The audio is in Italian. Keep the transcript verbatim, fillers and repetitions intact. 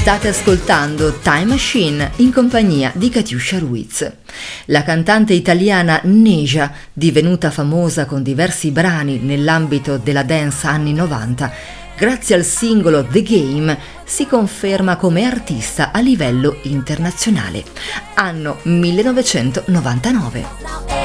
State ascoltando Time Machine in compagnia di Katiuscia Ruiz. La cantante italiana Neja, divenuta famosa con diversi brani nell'ambito della dance anni novanta, grazie al singolo The Game si conferma come artista a livello internazionale. Anno millenovecentonovantanove.